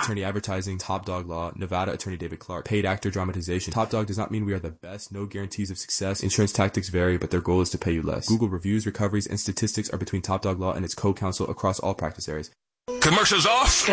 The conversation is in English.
Attorney Advertising, Top Dog Law, Nevada Attorney David Clark, Paid Actor Dramatization. Top Dog does not mean we are the best, no guarantees of success. Insurance tactics vary, but their goal is to pay you less. Google reviews, recoveries, and statistics are between Top Dog Law and its co-counsel across all practice areas. Commercials off.